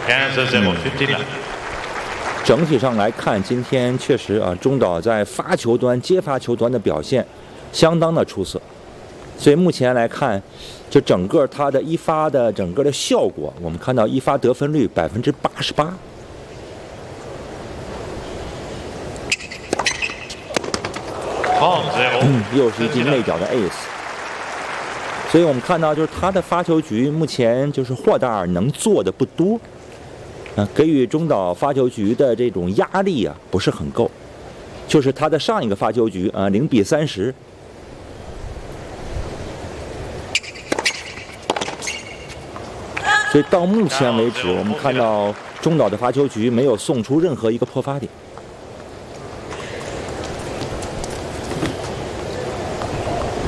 整体上来看，今天确实啊，中岛在发球端、接发球端的表现相当的出色。所以目前来看，就整个他的一发的整个的效果，我们看到一发得分率88%。又是一记内角的 ace。所以我们看到，就是他的发球局目前就是霍达尔能做的不多。给予中岛发球局的这种压力啊，不是很够，就是他的上一个发球局啊，0比30，所以到目前为止，我们看到中岛的发球局没有送出任何一个破发点。